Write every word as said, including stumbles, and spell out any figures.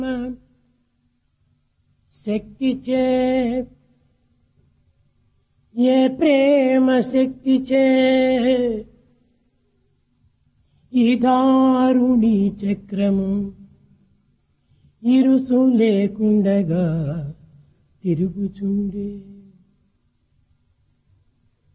శక్తి చే ఏ ప్రేమ శక్తి చే ఈ దారుణి చక్రము ఇరుసు లేకుండగా తిరుగుచుండే.